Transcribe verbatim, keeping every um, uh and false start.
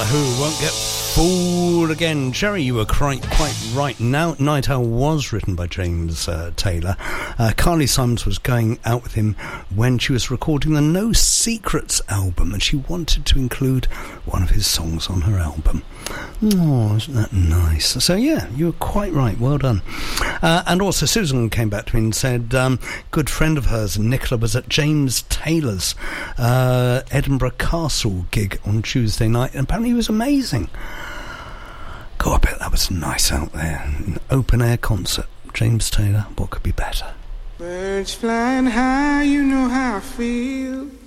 Who won't get fooled again. Jerry, you were quite, quite right. Now, Night Owl was written by James uh, Taylor. Uh, Carly Simons was going out with him when she was recording the No Secrets album, and she wanted to include one of his songs on her album. Oh, isn't that nice? So, yeah, you were quite right. Well done. Uh, and also, Susan came back to me and said, um, good friend of hers, Nicola, was at James Taylor's uh, Edinburgh Castle gig on Tuesday night, and apparently it was amazing. God, I bet that was nice out there. An open-air concert. James Taylor, what could be better? Birds flying high, you know how I feel.